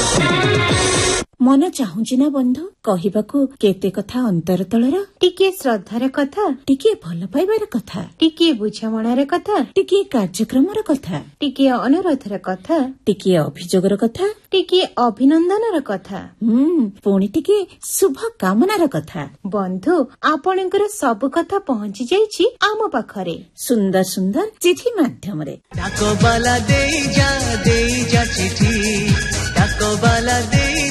मन चाहूची ना बंधु कहबाकू केते कथा अंतर तलर टिके श्रद्धार कथा टिके भल पाइबार कथा टिके बुझामणार कथा टिके कार्यक्रमर कथा टिके अनुरोधर कथा टिके अभियोगर कथा टिके अभिनंदनर कथा पुणी टिके शुभ कामनार कथा बंधु आपणकर सब कथा पहुंची जाइछि आम पाखरे सुंदर सुंदर चिठी माध्यम रे डाकोबाला देई जा चिठी डाकोबाला देई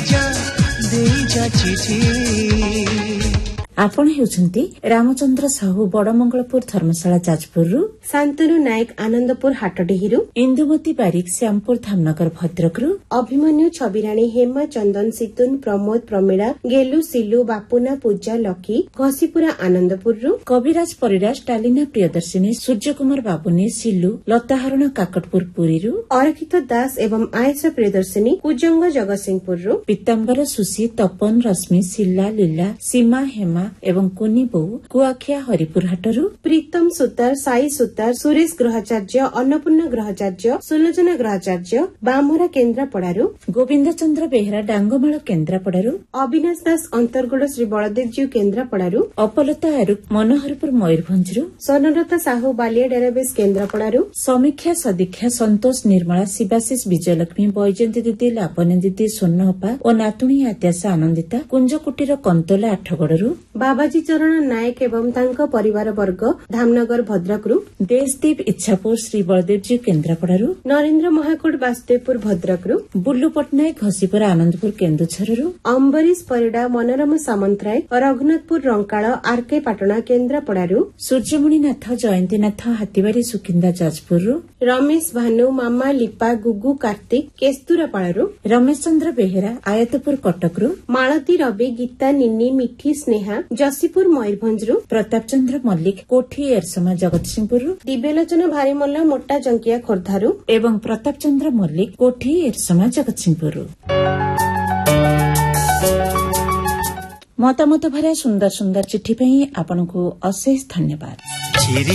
जा चिठी आपण हेउछन्ती रामचंद्र साहू बड़मंगलपुर धर्मशाला जाजपुर शांतनु नायक आनंदपुर हाटडेहिरु इंदुमती बारिक श्यामपुर धामनगर भद्रक अभिमन्यु छबिराणी हेमा चंदन सितुन प्रमोद प्रमीला गेलु सिलु बापुना पूजा लकी घसीपुरा आनंदपुर कविराज परिराज टालिना प्रियदर्शिनी सूर्य कुमार बाबुनी सिलु लताहरण काकटपुर पुरी अरखित दास एवं आयसा प्रियदर्शिनी कुजंग जगतसिंहपुर पीताम्बर सुशी तपन रश्मि सिल्ला लीला सीमा हेमा एवं कुनी बोऊ कुआखिया हरिपुर हाटरू प्रीतम सुतार साई सुतार सुरेश ग्रहाचार्य अन्नपूर्ण ग्रहाचार्य सुलोचना ग्रहाचार्य बामरा केन्द्रापड़ारू गोविंद चंद्र बेहरा डांगमाल केन्द्रापड़ारू अविनाश दास अंतरगुड़ श्री बलदेवजीव केन्द्रापड़ारू अपलता आरुक मनोहरपुर मयूरभंजरू सोनलता साहू बालिया डेराबेस केन्द्रापड़ारू समीक्षा सदीक्षा संतोष निर्मला शिवाशीष विजयलक्ष्मी बैजयंती दीदी लावण्य दीदी स्वर्णअपा और नातुणी आद्याशा आनंदिता कुंजकुटीर कंतोला आठगड़ू बाबाजी चरण नायक एवं तांको परिवार वर्ग धामनगर भद्रकरू देशदीप इच्छापुर श्री बलदेवजी केन्द्रापड़ारू नरेन्द्र महाकोट वासुदेवपुर भद्रकरू बुल्लू पट्टनायक घसीपुर आनंदपुर केन्दुझररू अम्बरीश परिडा मनोरमा सामंतराय रघुनाथपुर रंकाळ आरके पाटणा केन्द्रापड़ारू सूर्यमणिनाथ जयंतीनाथ हातीबारी सुकिंदा जाजपुर रमेश भानु मामा लिपा गुगु कार्तिक केस्तुरापाड़ू रमेश चंद्र बेहेरा आयतपुर कटकरू मालती रवि गीता निन्नी मिठी स्नेहा जसीपुर मयूरभंजरू प्रताप चंद्र मल्लिक कोठी एरसमा जगतसिंहपुर दिव्यलोचना भारीमल्ला मोटा जंकिया खोर्धारू एवं प्रताप चंद्र मल्लिक कोठी एरसमा जगतसिंहपुर मतामत भरा सुंदर सुंदर चिठी पई आपनको अशेष धन्यवाद।